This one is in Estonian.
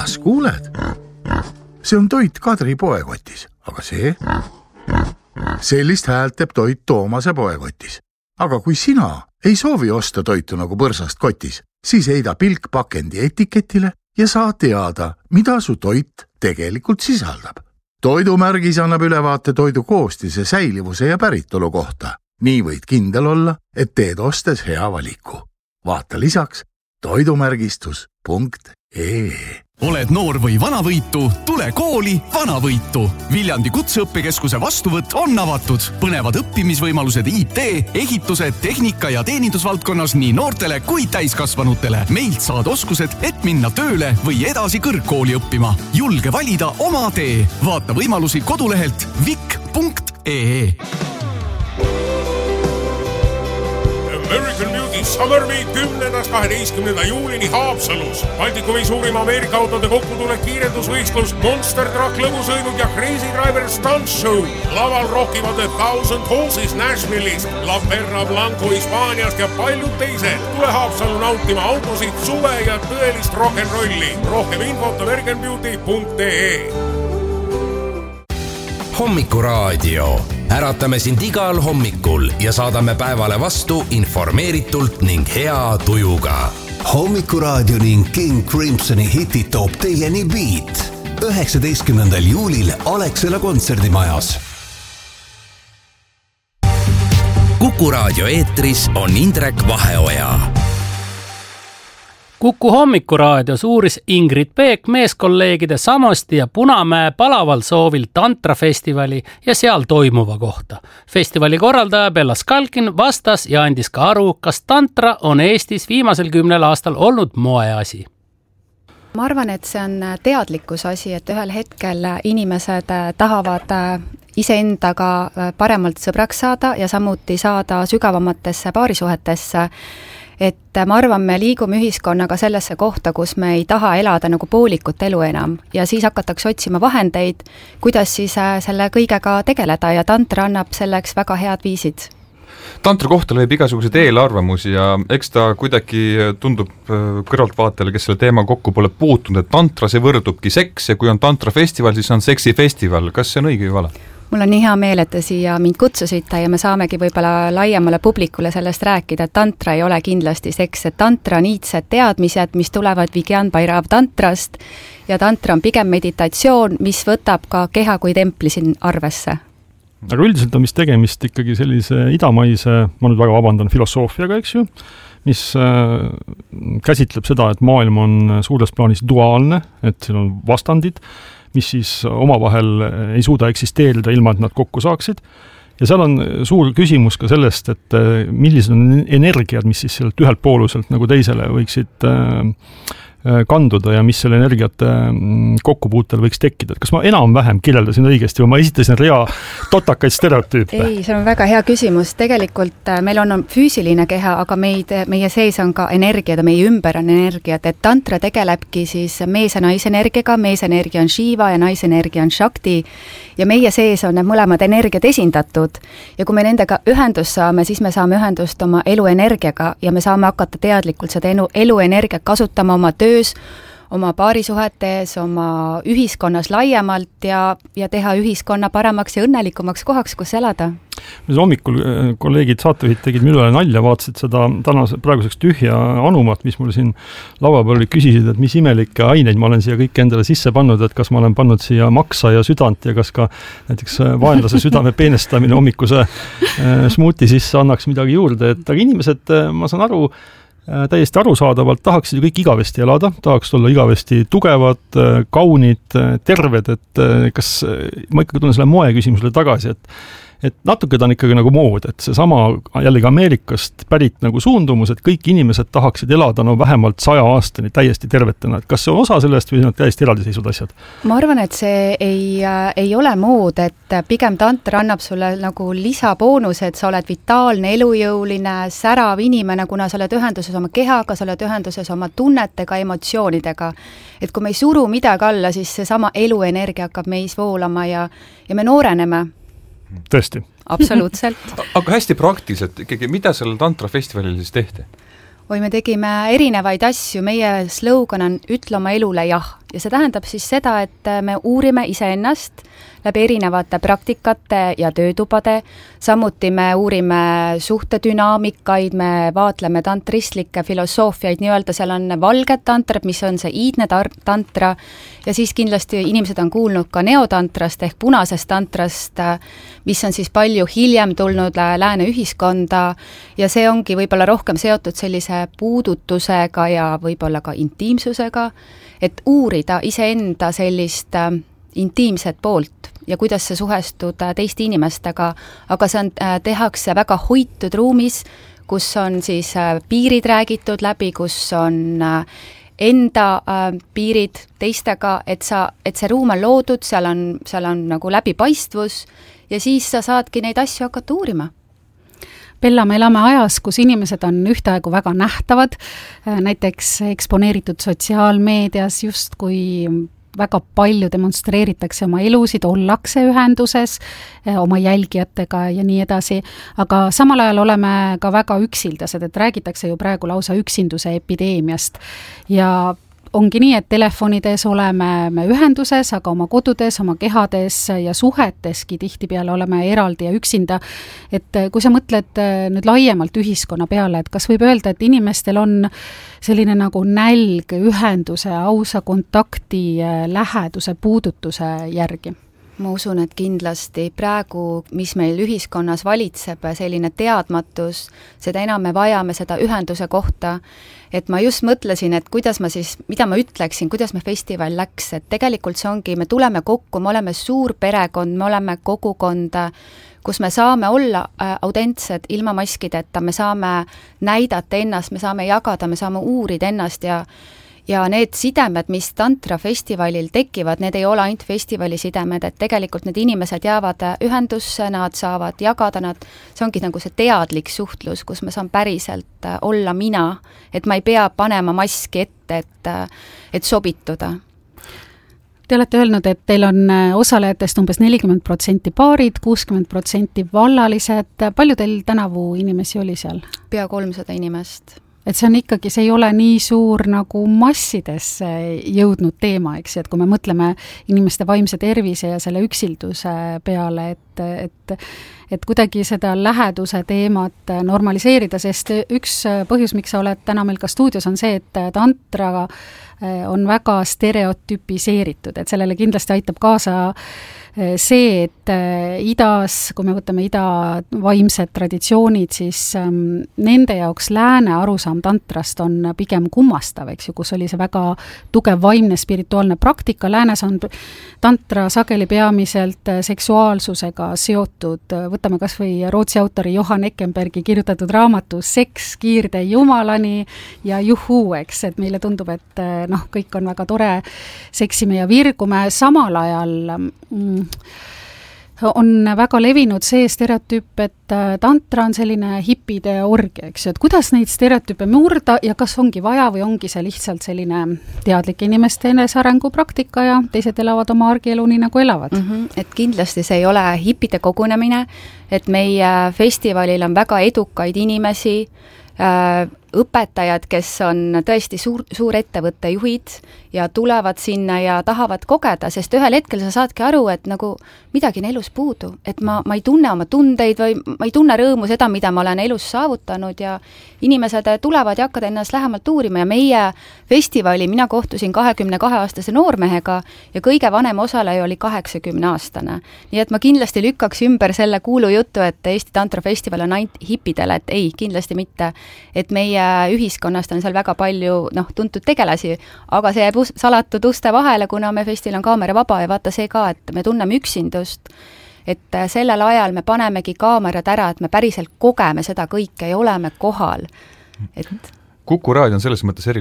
kas kuuled? See on toit Kadri poekotis, aga see? Sellist häält teeb toit Toomase poekotis. Aga kui sina ei soovi osta toitu nagu põrsast kotis, siis heida pilk pakendi etiketile ja saa teada, mida su toit tegelikult sisaldab. Toidumärgis annab ülevaate toidu koostise, säilivuse ja päritolu kohta. Nii võid kindel olla, et teed ostes hea valiku. Vaata lisaks toidumärgistus.ee. Oled noor või vanavõitu? Tule kooli Vanavõitu. Viljandi Kutseõppekeskuse vastuvõtt on avatud. Põnevad õppimisvõimalused IT, ehituse, tehnika ja teenindusvaldkonnas nii noortele kui täiskasvanutele. Meilt saad oskused, et minna tööle või edasi kõrgkooli õppima. Julge valida oma tee. Vaata võimalusi kodulehelt vik.ee. American Beauty Summer Week 10.–12. juulini Haapsalus. Baltikumi suurim Ameerika autode kokkutulek, kiirendusvõistlus, Monster Truck lõbusõidud ja Crazy Driver Stunt Show. Laval rockivad The Thousand Horses Nashville'ist, La Perla Blanco Hispaaniast ja paljud teised. Tule Haapsalu nautima autosid, suve ja tõelist rock'n'rolli. Rohkem infot americanbeauty.ee. Hommikuraadio. Äratame sind igal hommikul ja saadame päevale vastu informeeritult ning hea tujuga. Hommikuraadio ning King Crimsoni hitid toob teieni Beat 19. juulil Alexela kontserdimajas. Kuku Raadio eetris on Indrek Vaheoja. Kuku hommikuraadios uuris Ingrid Peek meeskolleegide Samosti ja Punamäe palaval soovil tantrafestivali ja seal toimuva kohta. Festivali korraldaja Bella Skalkin vastas ja andis ka aru, kas tantra on Eestis viimasel 10 aastal olnud moeasi. Ma arvan, et see on teadlikkus asi, et ühel hetkel inimesed tahavad iseendaga paremalt sõbraks saada ja samuti saada sügavamatesse paarisuhetesse. Et ma arvan, me liigume ühiskonnaga sellesse kohta, kus me ei taha elada nagu poolikut elu enam ja siis hakatakse otsima vahendeid, kuidas siis selle kõigega tegeleda ja tantra annab selleks väga head viisid. Tantra kohta leib igasuguseid eelarvamusi ja eks ta kuidagi tundub kõrvaltvaatajale, kes selle teema kokku pole puutunud, et tantra see võrdubki seks ja kui on tantrafestival, siis on seksifestival. Kas see on õige või vale? Mul on nii hea meel, et te siia mind kutsusite ja me saamegi võib-olla laiemale publikule sellest rääkida, et tantra ei ole kindlasti seks, et tantra on iidsed teadmised, mis tulevad Vigyan Bhairav tantrast ja tantra on pigem meditatsioon, mis võtab ka keha kui templi siin arvesse. Aga üldiselt on vist tegemist ikkagi sellise idamaise, ma nüüd väga vabandan, filosoofiaga, eks ju, mis käsitleb seda, et maailm on suures plaanis duaalne, et siin on vastandid, mis siis omavahel ei suuda eksisteerida ilma, et nad kokku saaksid. Ja seal on suur küsimus ka sellest, et millised on energiad, mis siis sellelt ühelt pooluselt nagu teisele võiksid kanduda ja mis selle energiate kokkupuutel võiks tekkida. Kas ma enam-vähem kirjeldasin õigesti või ma esitasin rea totakaid stereotüüpe? Ei, see on väga hea küsimus. Tegelikult meil on füüsiline keha, aga meie sees on ka energiad ja meie ümber on energiad. Et tantra tegelebki siis mees ja naisenergiaga, meesenergia on Shiva ja naisenergia on Shakti ja meie sees on need mõlemad energiad esindatud ja kui me nendega ühendust saame, siis me saame ühendust oma eluenergiaga ja me saame hakata teadlikult seda eluenergiat kasutama oma töö oma paarisuhetes, oma ühiskonnas laiemalt ja teha ühiskonna paremaks ja õnnelikumaks kohaks, kus elada. Hommikul kolleegid saatejuhid tegid minule nalja, vaatasid seda praeguseks tühja anumat, mis mul siin laua peal küsisid, et mis imelikke aineid ma olen siia kõik endale sisse pannud, et kas ma olen pannud siia maksa ja südant ja kas ka näiteks vaenlase südame peenestamine hommikuse smuuti sisse annaks midagi juurde, et aga inimesed, ma saan aru, täiesti arusaadavalt tahaksid ju kõik igavesti elada, tahaks olla igavesti tugevad, kaunid, terved, et kas ma ikkagi tunnen selle moe küsimusele tagasi, et natuke ta on ikkagi nagu mood, et see sama jällegi Ameerikast pärit nagu suundumus, et kõik inimesed tahaksid elada vähemalt 100 aastani täiesti tervetena, et kas see on osa sellest või on täiesti eraldiseisvad asjad? Ma arvan, et see ei ole mood, et pigem tantra annab sulle nagu lisaboonus, et sa oled vitaalne, elujõuline, särav inimene, kuna sa oled ühenduses oma kehaga, sa oled ühenduses oma tunnetega, emotsioonidega. Et kui me ei suru midagi alla, siis see sama eluenergia hakkab meis voolama ja me nooreneme. Tõesti. Absoluutselt. Aga hästi praktiliselt, ikkagi, mida sellel tantrafestivalil siis tehti? Me tegime erinevaid asju, meie slogan on ütle oma elule jah. ja see tähendab siis seda, et me uurime iseennast läbi erinevate praktikate ja töötubade, samuti me uurime suhtedünaamikaid, me vaatleme tantristlikke filosoofiaid, nii-öelda seal on valged tantrad, mis on see iidne tantra, ja siis kindlasti inimesed on kuulnud ka neotantrast ehk punasest tantrast, mis on siis palju hiljem tulnud lääne ühiskonda, ja see ongi võib-olla rohkem seotud sellise puudutusega ja võib-olla ka intiimsusega, et uurida iseenda sellist intiimset poolt ja kuidas see suhestud teiste inimestega, aga see on, tehakse väga hoitud ruumis, kus on siis piirid räägitud läbi, kus on enda piirid teistega, et see ruum on loodud, seal on nagu läbipaistvus ja siis sa saadki neid asju hakata uurima. Bella, me elame ajas, kus inimesed on ühtaegu väga nähtavad, näiteks eksponeeritud sotsiaalmeedias justkui väga palju demonstreeritakse oma elusid, ollakse ühenduses oma jälgijatega ja nii edasi, aga samal ajal oleme ka väga üksildased, et räägitakse ju praegu lausa üksinduse epideemiast ja ongi nii, et telefonides oleme me ühenduses, aga oma kodudes, oma kehades ja suheteski tihtipeale oleme eraldi ja üksinda. Et kui sa mõtled nüüd laiemalt ühiskonna peale, et kas võib öelda, et inimestel on selline nagu nälg ühenduse, ausa kontakti, läheduse, puudutuse järgi? Ma usun, et kindlasti praegu, mis meil ühiskonnas valitseb, selline teadmatus, seda enam me vajame seda ühenduse kohta, et ma just mõtlesin, et kuidas ma siis, mida ma ütleksin, kuidas me festival läks, et tegelikult see ongi, me tuleme kokku, me oleme suur perekond, me oleme kogukond, kus me saame olla autentsed ilma maskideta, me saame näidata ennast, me saame jagada, me saame uurida ennast ja need sidemed, mis Tantra festivalil tekivad, need ei ole ainult festivali sidemed, et tegelikult need inimesed jäävad ühendusse, nad saavad jagada, see ongi nagu see teadlik suhtlus, kus ma saan päriselt olla mina, et ma ei pea panema maski ette, et sobituda. Te olete öelnud, et teil on osalejatest umbes 40% paarid, 60% vallalised. Palju teil tänavu inimesi oli seal? Pea 300 inimest. Et see on ikkagi, see ei ole nii suur nagu massidesse jõudnud teema, eks, et kui me mõtleme inimeste vaimse tervise ja selle üksilduse peale, et kuidagi seda läheduse teemat normaliseerida, sest üks põhjus, miks sa oled täna meil ka stuudios, on see, et tantra on väga stereotüpiseeritud, et sellele kindlasti aitab kaasa see, et idas, kui me võtame ida vaimsed traditsioonid, siis nende jaoks lääne arusaam tantrast on pigem kummastav, eks ju, kus oli see väga tugev vaimne spirituaalne praktika. Läänes on tantra sageli peamiselt seksuaalsusega seotud. Võtame kas või Rootsi autori Johan Eckenbergi kirjutatud raamatu Seks kiirde jumalani ja juhuu, eks, et meile tundub, et kõik on väga tore, seksime ja virgume, samal ajal on väga levinud see stereotüüp, et tantra on selline hipide orgia, eks ju, et kuidas neid stereotüüpe murda ja kas ongi vaja või ongi see lihtsalt selline teadlik inimeste enesearengu praktika ja teised elavad oma argielu nii nagu elavad? Et kindlasti see ei ole hipide kogunemine, et meie festivalil on väga edukaid inimesi, õpetajad, kes on tõesti suur ettevõtte juhid ja tulevad sinna ja tahavad kogeda, sest ühel hetkel sa saadki aru, et nagu midagi on elus puudu, et ma ei tunne oma tundeid või ma ei tunne rõõmu seda, mida ma olen elus saavutanud ja inimesed tulevad ja hakkavad ennast lähemalt uurima ja meie festivali, mina kohtusin 22-aastase noormehega ja kõige vanem osaleja oli 80-aastane. Nii et ma kindlasti lükkaks ümber selle kuulujutu, et Eesti Tantra Festival on ainult hipidele, et ei, kindlasti mitte, et meie ühiskonnast on seal väga palju tuntud tegelasi, aga see jääb salatud uste vahele, kuna me festival on kaamera vaba ja vaata see ka, et me tunneme üksindust, et sellel ajal me panemegi kaamerad ära, et me päriselt kogeme seda kõike ja oleme kohal. Kuku raadio on selles mõttes